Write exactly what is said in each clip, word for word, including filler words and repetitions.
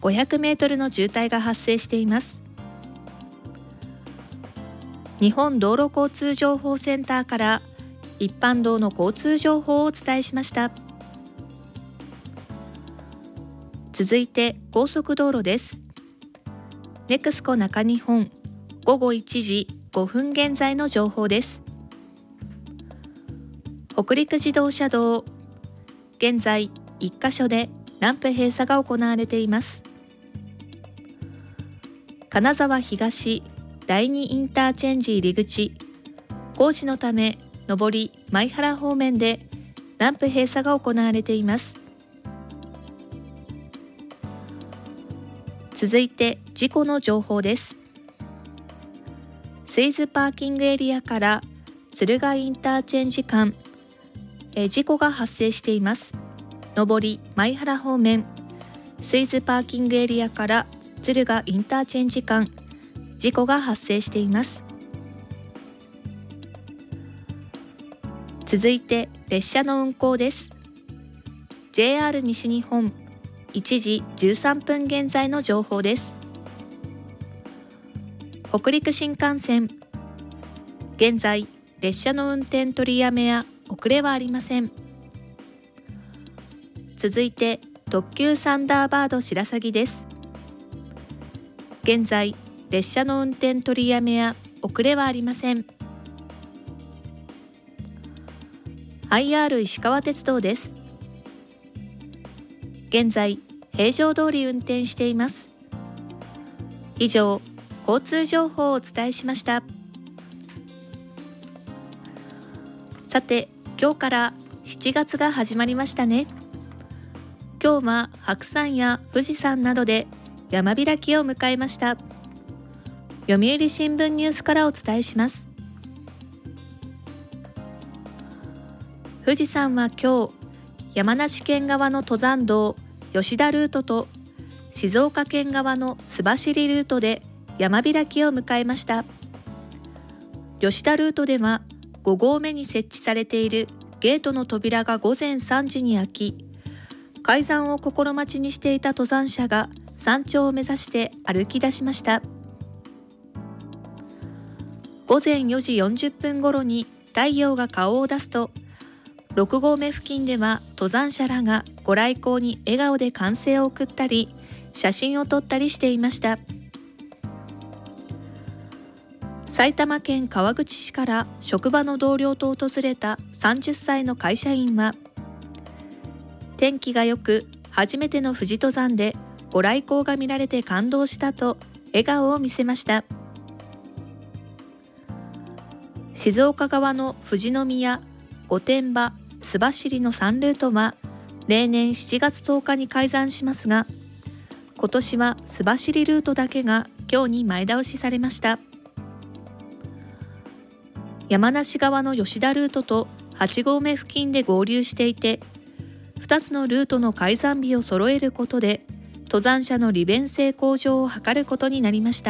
ごひゃくメートルの渋滞が発生しています。日本道路交通情報センターから一般道の交通情報をお伝えしました。続いて高速道路です。ネクスコ中日本ごごいちじごふん現在の情報です。北陸自動車道、現在いっか所でランプ閉鎖が行われています。金沢東だいにインターチェンジ入り口、工事のため上り舞原方面でランプ閉鎖が行われています。続いて事故の情報です。スイズパーキングエリアから敦賀インターチェンジ間、え事故が発生しています。上り舞原方面、スイズパーキングエリアから敦賀インターチェンジ間、事故が発生しています。続いて列車の運行です。 ジェイアール 西日本いちじじゅうさんぷん現在の情報です。北陸新幹線、現在列車の運転取りやめや遅れはありません。続いて特急サンダーバード白鷺です。現在列車の運転取りやめや遅れはありません。 アイアール 石川鉄道です。現在平常通り運転しています。以上、交通情報をお伝えしました。さて、今日からしちがつが始まりましたね。今日は白山や富士山などで山開きを迎えました。読売新聞ニュースからお伝えします。富士山は今日、山梨県側の登山道吉田ルートと静岡県側の須走ルートで山開きを迎えました。吉田ルートではご合目に設置されているゲートの扉がごぜんさんじに開き、開山を心待ちにしていた登山者が山頂を目指して歩き出しました。ごぜんよじよんじゅっぷんごろに太陽が顔を出すと、ろく合目付近では登山者らがご来光に笑顔で歓声を送ったり、写真を撮ったりしていました。埼玉県川口市から職場の同僚と訪れたさんじゅっさいの会社員は、天気が良く初めての富士登山でご来光が見られて感動したと笑顔を見せました。静岡側の富士宮、御殿場、須走のさんルートは例年しちがつとおかに開山しますが、今年は須走ルートだけが今日に前倒しされました。山梨側の吉田ルートとはち合目付近で合流していて、ふたつのルートの開山日を揃えることで登山者の利便性向上を図ることになりました。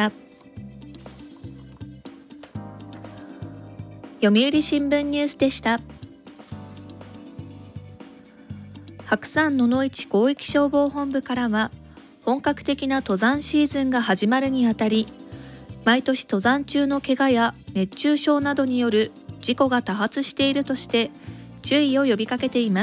読売新聞ニュースでした。白山野々市広域消防本部からは、本格的な登山シーズンが始まるにあたり、毎年登山中の怪我や熱中症などによる事故が多発しているとして注意を呼びかけています。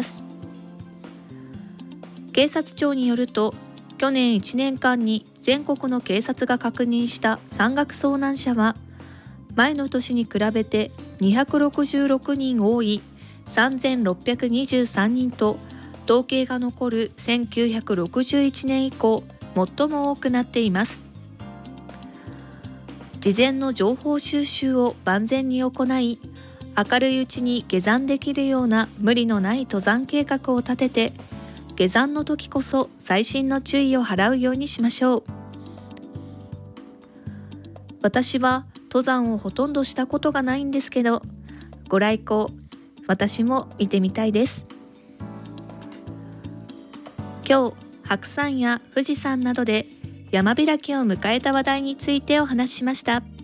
警察庁によると、去年いちねんかんに全国の警察が確認した山岳遭難者は、前の年に比べてにひゃくろくじゅうろくにん多いさんぜんろっぴゃくにじゅうさんにんと、統計が残るせんきゅうひゃくろくじゅういちねん以降、最も多くなっています。事前の情報収集を万全に行い、明るいうちに下山できるような無理のない登山計画を立てて、下山の時こそ細心の注意を払うようにしましょう。私は登山をほとんどしたことがないんですけど、ご来光、私も見てみたいです。今日、白山や富士山などで山開きを迎えた話題についてお話ししました。